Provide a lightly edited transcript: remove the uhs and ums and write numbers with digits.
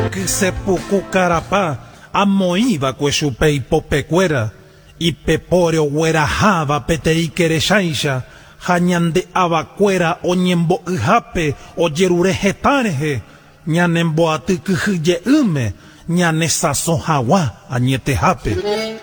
Kysepuku karapa amoíva kuechupe ipopekuéra ipepóre ogueraháva peteĩ kerecháicha ha ñande avakuéra oñembo'yhápe ojerure hetã rehe ñanemboaty kyhyje'ýme ñane sãso hag̃ua añetehápe.